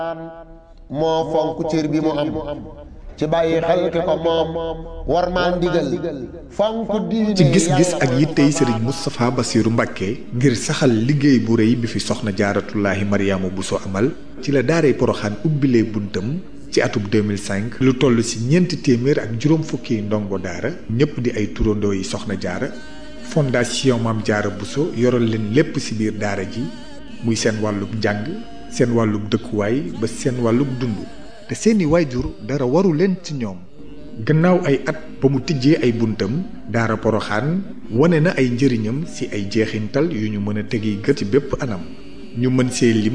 moo fonk cër bi mu am ci bàyyi xel ki ko moom war maa ndigal fonk diine ci gis-gis ak yittey sëriñ Moustapha Bassirou Mbacké ngir saxal liggéey bu rëy bi fi soxna jaaratullaahi Mariama Bousso amal ci la daaray Poroxaan ubbilee buntam ci atub 2005 lu toll ci 400 ak juróom fukki ndongo daara ñépp di ay turandoo yi soxna jaara fondation Mame Diarra Bousso yoral leen lépp ci biir daara ji muy seen wàllub njàng seen wàllub dëkkuwaay ba seen wàllub dund te seeni waajur dara waru leen ci ñoom. gannaaw ay at ba mu tijjee ay buntam daara Poroxaan wane na ay njëriñam ci ay jeexintal yu ñu mën a tegi gët ci bépp anam ñu mën see lim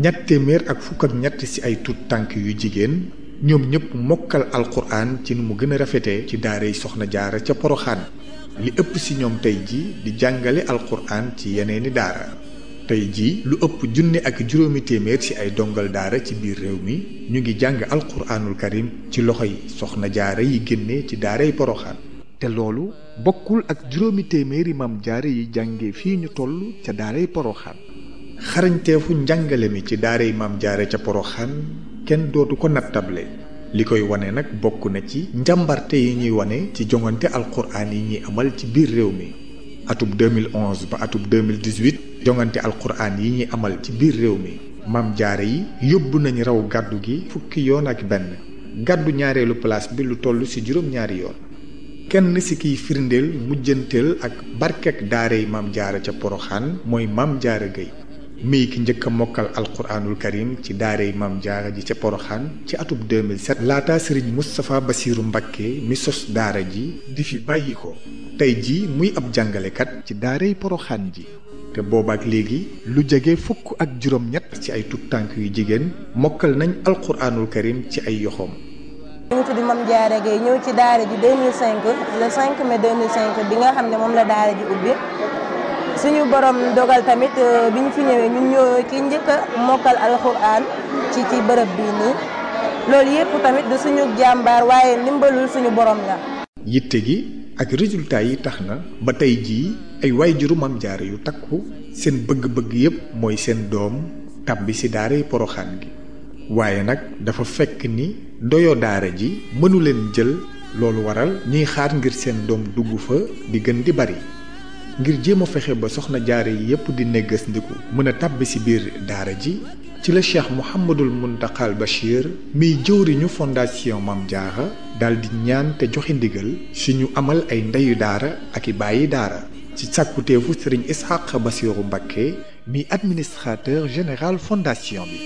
253 ci ay tut tànk yu jigéen ñoom ñëpp mokkal alquran ci nu mu gën a rafetee ci daaray soxna jaara ca Poroxaan li ëpp ci ñoom tey ji di jàngale alquran ci yeneeni daara tey jii lu ëpp 1,500 ci ay dongal daara ci biir réew mi ñu ngi jàng alquraanul karim ci loxoy soxna jaara yi génne ci daaray Poroxaan te loolu bokkul ak 200 Maam Jaara yi jànge fii ñu toll ca daaray Poroxaan xarañteefu njàngale mi ci daaray Maam Jaara ca Poroxaan kenn dootu ko nattable li koy wane nag bokk na ci njàmbarte yi ñuy wane ci jongante alquraan yi ñuy amal ci biir réew mi atub 2011 ba atub 2018 jongante alquraan yi ñuy amal ci biir réew mi Maam Jaara yi yóbbu nañu raw gàddu gi fukki yoon ak benn gàddu ñaareelu place bi lu toll ci juróom-ñaari yoon kenn ci kiy firndeel mujjanteel ak barkek daaray Maam Jaara ca Poroxaan mooy Maam Jaara Gay mii ki njëkk a mokkal alquraanul karim ci daaray Maam Jaara ji ca Poroxaan ci atub 2007 laata sëriñ Moustapha Bassirou Mbacké mi sos daara ji di fi bàyyi ko tey ji muy ab jàngalekat ci daaray Poroxaan ji te boobaak léegi lu jege fukk ak juróom-ñett ci ay tut tànk yu jigéen mokkal nañ alquraanul karim ci ay yoxoom. ñu ngi tudd Mame Diarra Gueye ñëw ci daara ji 2005 le 5 mai 2005 bi nga xam ne moom la daara ji ubbi suñu borom dogal tamit bi ñu fi ñëwee ñun ñoo ki njëkk a mokkal alxuraan ci bërëb bii nii loolu yëpp tamit du suñu jàmbaar waaye ndimbalul suñu borom la. yitte gi ak résultat yi tax na ba tey jii ay waajuru Maam Jaara yu takku seen bëgg-bëgg yépp mooy seen doom tàbbi ci daaray Poroxaan gi waaye nag dafa fekk ni ndoyo daara ji mënu leen jël loolu waral ñuy xaar ngir seen doom dugg fa di gën di bari ngir jéem a fexe ba soxna jaara yi yépp di neggas ndiku mën a tàbbi ci biir daara ji ci la Cheikh Mouhamadul Muntaxal Bachir miy jëwriñu fondation Mame Diarra daal di ñaan te joxe ndigal si ñu amal ay ndeyu daara ak i bàyyi daara ci sàkkuteefu sëriñ Ishaq Bassirou Mbacké mi administrateur général fondation bi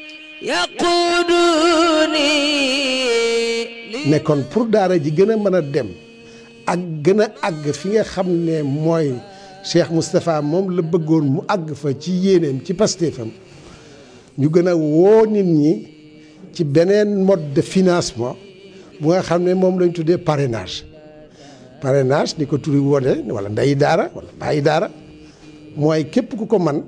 nekkoon pour daara ji gën a mën a dem ak gën a àgg fi nga xam ne mooy Cheikh Moustapha moom la bëggoon mu àgg fa ci yéeneem ci pastéefam ñu gën a woo nit ñi ci beneen mode de financement bu nga xam ne moom lañ tuddee parrainage ni ko turi wone wala ndeyi daara wala bàyyi daara mooy képp ku ko man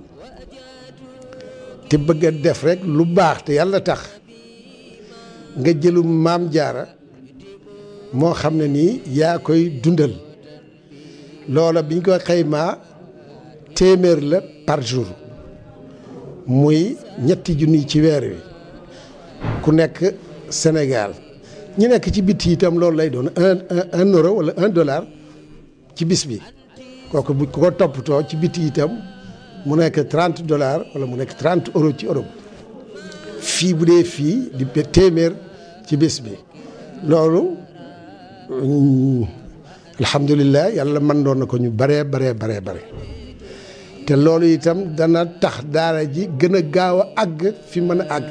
te bëgg a def rek lu baax te yàlla tax nga jëlu Maam Jaara moo xam ne nii yaa koy dundal loola biñ ko xaymaa téeméer la par jour muy 3 ci weer wi ku nekk Sénégal ñi nekk ci biti itam loolu lay doon un euro wala $1 ci bis bi kooku bu ko toppatoo ci biti itam mu nekk $30 wala mu nekk €30 ci Europe fii bu dee fii di téeméer ci bis bi loolu alhamdulilah yàlla mën doon na ko ñu bare te loolu itam dana tax daara ji gën a gaaw a àgg fi mën a àgg.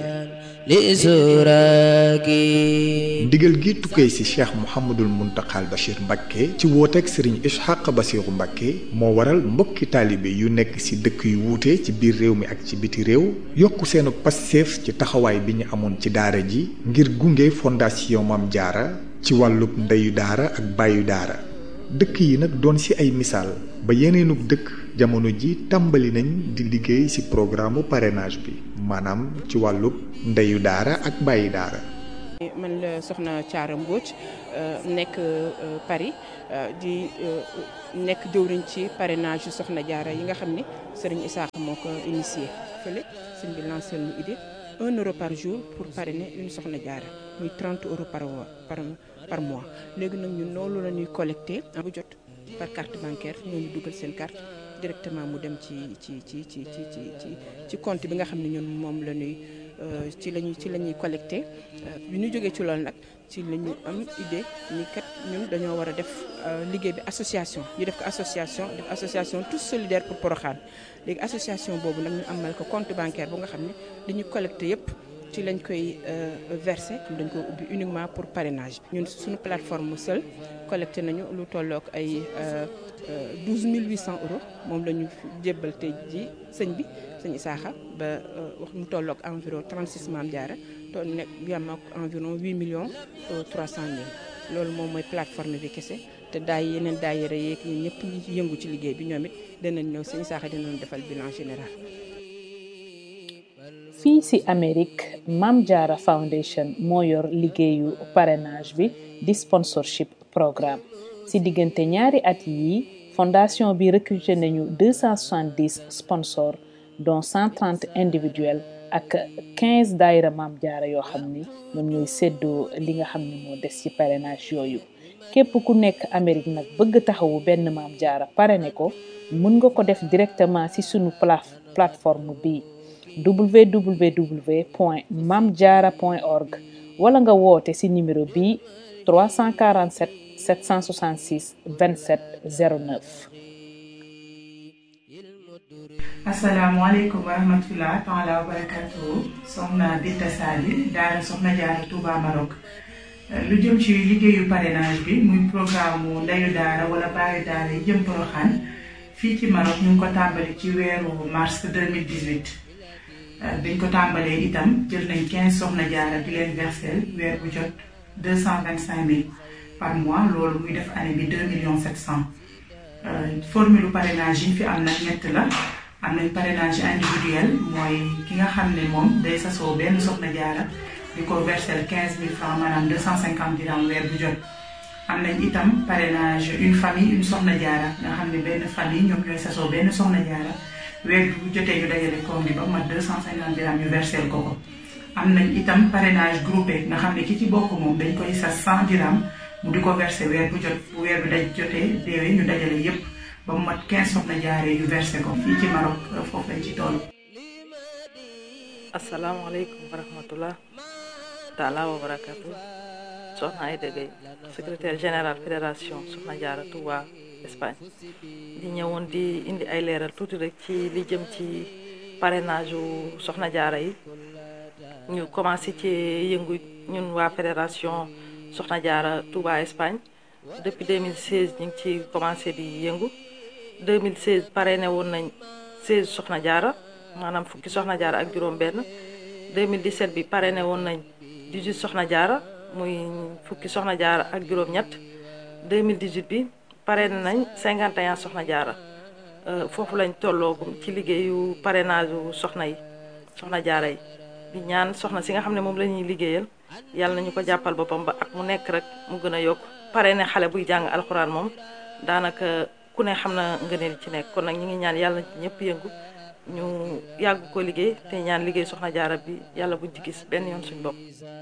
ndigal gi tukkee ci Cheikh Mouhamadul Muntaxal Bachir Mbacké ci wooteeg Serigne Ishaq Bassirou Mbacké moo waral mbokki taalibe yu nekk ci dëkk yu wuute ci biir réew mi ak ci biti réew yokk seenu passeef ci taxawaay bi ñu amoon ci daara ji ngir gunge fondation Mame Diarra ci wàllub ndeyu daara ak bàyyu daara dëkk yi nag doon ci ay misaal ba yeneenug dëkk jamono ji tàmbali nañ di liggéey ci programme parrainage bi maanaam ci wàllub ndeyu daara ak bàyyi daara. man la soxna Thiara Mbodj nekk Paris di nekk jëwriñ ci parrainage yu soxna Jaara yi nga xam ni Serigne Issakha moo ko initié fële sëñ bi lancé lu idée 1 euro par jour pour parrainer une Soxna Jaara muy 30 euros par mois léegi nag ñun loolu la ñuy collecté bu jot par carte bancaire ñoo ñu dugal seen carte directement mu dem ci compte bi nga xam ne ñun moom la ñuy ci la ñuy collecté bi ñu jógee ci loolu nag ci la ñu am idée ni kat ñun dañoo war a def liggéey bi association ñu def ko association tous solidaires pour Porokhane léegi association boobu nag ñu amal ko compte bancaire bu nga xam ne li ñu collecté yëpp ci lañ koy versé dañ ko ubbi uniquement pour parrainage ñun suñu plateforme seul collecté nañu lu tollook ay 12 800 euros moom la ñu jébbal tey ji sëñ Isaaxa ba wax mu tollook environ 36 Maam Jaara to nekk yam ak environ 8 millions 300 mille loolu moom mooy plateforme bi kese te yeneen daayira yeeg ñun ñëpp ñi ci yëngu ci liggéey bi ñoom it danañ ñëw sëñ Isaaxa dinañ defal bilan général. fii ci Amérique Maam Jaara Foundation moo yor liggéeyu parrainage bi di sponsorship programme ci diggante ñaari at yi fondation bi recruté nañu 270 sponsors dont 130 individuels ak 15 daayira Maam Jaara yoo xam ni ñoom ñooy séddoo li nga xam ne moo des ci parrainage yooyu képp ku nekk Amérique nag bëgg taxawu benn Maam Jaara parrainé ko mën nga ko def directement ci sunu plateforme bi www.mamdiara.org wala nga woote ci numéro bi 347 766 27 09. asalaamaaleykum wa rahmatulah taala wa barakatuhu soxna Binta Sali daara Soxna Jaara Touba Maroc lu jëm ci liggéeyu parrainage bi muy programme mu ndeyu daara wala baayu daara yi jëm Porokhane fii ci Maroc ñu ngi ko tàmbali ci weeru mars 2018 biñ ko tàmbalee itam jël nañ 15 Soxna Jaara di leen versel weer bu jot 225 000 par mois loolu muy def année bi 2 700 000 formule parrainage yi fi am nag ñett la. am nañ parrainage individuel mooy ki nga xam ne moom day sasoo benn Soxna Jaara di ko verser 15 000 francs maanaam 250 dirhams weer bu jot. am nañ itam parrainage une famille une Soxna Jaara nga xam ne benn famille ñoom ñooy sasoo benn Soxna Jaara weer bu jotee ñu dajale koom bi ba mat 250 dirhams ñu verser ko. am nañ itam parrainage groupé nga xam ne ki ci bokk moom dañ koy sas 100 dirhams mu di ko verser weer bu jot bu weer bi jotee deewee ñu dajale yépp ba mu mat 15 Soxna Jaara yu versé ko fii ci Maroc foofu lañ ci toll. asalaamaaleykum wa rahmatullah taala wa barakatu soxna Aïda Gueye secrétaire général fédération Soxna Jaara Touba Espagne di ñëwoon di indi ay leeral tuuti rek ci li jëm ci parrainage u Soxna Jaara yi ñu commencé ci yëngu ñun waa fédération Soxna Jaara Touba Espagne depuis 2016 ñu ngi ci commencé di yëngu 2016 parrainé woon nañ 16 Soxna Jaara maanaam fukki Soxna Jaara ak juróom benn 2017 bi parrainé woon nañ 18 Soxna Jaara muy fukki Soxna Jaara ak juróom ñett 2018 bi parrainé nañ 51 Soxna Jaara foofu lañ tolloogum ci liggéeyu parrainage u Soxna Jaara yi di ñaan soxna si nga xam ne moom la ñuy liggéeyal yàlla nañu ko jàppal boppam ba ak mu nekk rek mu gën a yokk parrainé xale buy jàng alxuraan moom daanaka ku ne xam na ngëneel ci nekk kon nag ñu ngi ñaan yàlla ñëpp yëngu ñu yàgg ko liggéey te ñaan liggéey Soxna Jaara bi yàlla buñ ci gis benn yoon suñu bopp.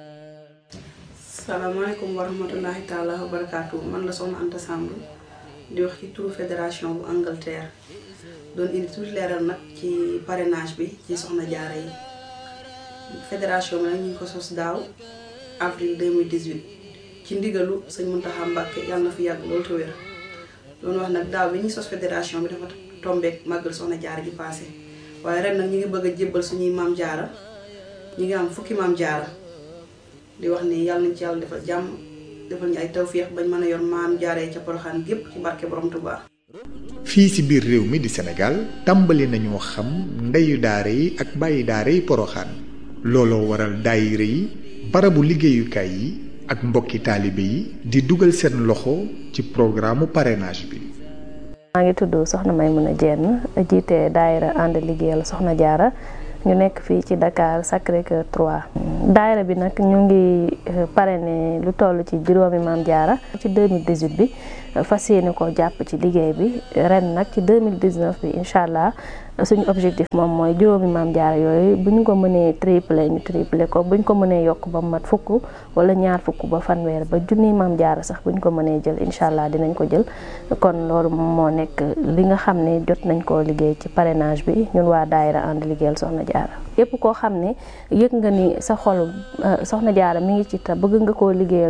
salaamaaleykum wa rahmatullahi taala wa barakaatu man la soxna Anta Samb di wax ci turu fédération bu Angleterre doon indi tuuti leeral nag ci parrainage bi ci Soxna Jaara yi fédération bi nag ñu ngi ko sos daaw avril 2018 ci ndigalu sëñ Muntaxa Mbàkke yàlla na fi yàgg loolu te wér doon wax nag daaw bi ñuy sos fédération bi dafa tombeek màggal Soxna Jaara gi passé waaye ren nag ñu ngi bëgg a jébbal suñuy Maam Jaara ñu ngi am fukki Maam Jaara di wax ni yàlla nañ ci yàlla defal jàmm defal ñu ay tawféex bañ mën a yor Maam Jaara ca Porokhane gépp ci barke borom Tuubaa. fii ci biir réew mi di Sénégal tàmbali nañoo xam ndeyu daara yi ak bàyyi daara yi Porokhane looloo waral daayira yi barabu liggéeyukaay yi ak mbokki taalibe yi di dugal seen loxo ci programme parrainage bi. maa ngi tudd Soxna Maymuna Jenn jiite daayira ànd liggéeyal Soxna Jaara ñu nekk fii ci Dakar Sacré-Cœur 3. daayira bi nag ñu ngi parrainé lu toll ci juróomi Maam Jaara ci 2018 bi fas yéene ko jàpp ci liggéey bi ren nag ci 2019 bi incha allah suñu objectif moom mooy juróomi maam jaara yooyu bu ñu ko mënee tripler ñu tripler ko bu ñu ko mënee yokk ba mat fukk wala ñaar fukk ba fanweer ba junniy maam jaara sax bu ñu ko mënee jël incha allah dinañ ko jël kon loolu moo nekk li nga xam ne jot nañ koo liggéey ci parrainage bi ñun waa daayira ànd liggéeyal Soxna Jaara képp koo xam ne yëg nga ni sa xol Soxna Jaara mi ngi ci ta bëgg nga koo liggéeyal